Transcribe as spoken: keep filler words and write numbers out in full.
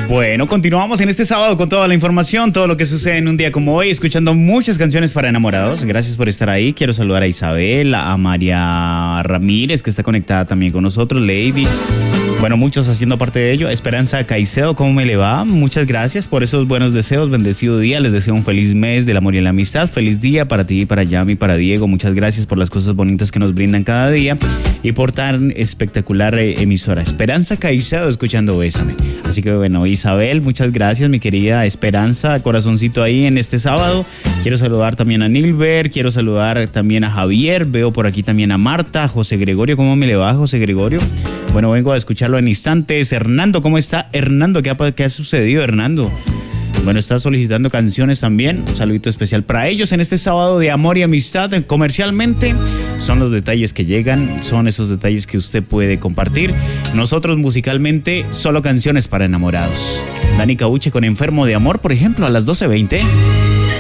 Bueno, continuamos en este sábado con toda la información, todo lo que sucede en un día como hoy, escuchando muchas canciones para enamorados. Gracias por estar ahí. Quiero saludar a Isabel, a María Ramírez, que está conectada también con nosotros, Lady. Bueno, muchos haciendo parte de ello. Esperanza Caicedo, ¿cómo me le va? Muchas gracias por esos buenos deseos. Bendecido día. Les deseo un feliz mes del amor y la amistad. Feliz día para ti, para Yami, para Diego. Muchas gracias por las cosas bonitas que nos brindan cada día y por tan espectacular eh, emisora. Esperanza Caicedo escuchando Bésame. Así que bueno, Isabel, muchas gracias, mi querida Esperanza. Corazoncito ahí en este sábado. Quiero saludar también a Nilber. Quiero saludar también a Javier. Veo por aquí también a Marta. José Gregorio, ¿cómo me le va, José Gregorio? Bueno, vengo a escucharlo en instantes. Hernando, ¿cómo está? Hernando, ¿qué ha, qué ha sucedido, Hernando? Bueno, está solicitando canciones también. Un saludito especial para ellos en este sábado de amor y amistad. Comercialmente son los detalles que llegan, son esos detalles que usted puede compartir. Nosotros musicalmente, solo canciones para enamorados. Dani Cauche con Enfermo de Amor, por ejemplo, a las doce veinte.